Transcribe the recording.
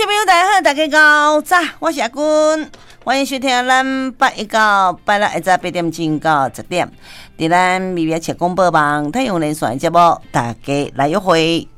众朋友，大家好，大家好，早，我是阿君，欢迎收听咱819拜六下早8点钟到10点，在咱微微切广播网太阳连线节目，大家来约会。